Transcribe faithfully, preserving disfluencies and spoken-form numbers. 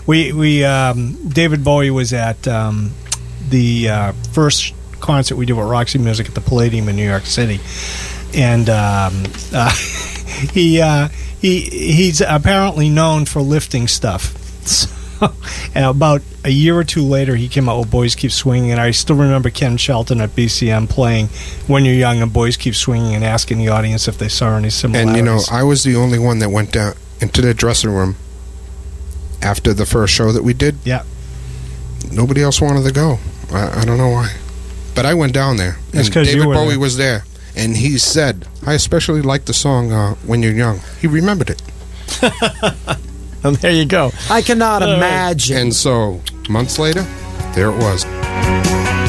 We we um, David Bowie was at um, the uh, first concert we did with Roxy Music at the Palladium in New York City, and um, uh, he uh, he he's apparently known for lifting stuff. So, and about a year or two later, he came out with Boys Keep Swinging, and I still remember Ken Shelton at B C M playing When You're Young and Boys Keep Swinging and asking the audience if they saw any similarities. And, you know, I was the only one that went down into the dressing room after the first show that we did. Yeah. Nobody else wanted to go. I, I don't know why. But I went down there, That's and 'cause David you were Bowie there. was there, and he said, I especially like the song uh, When You're Young. He remembered it. And there you go. I cannot All right. imagine. And so, months later, there it was.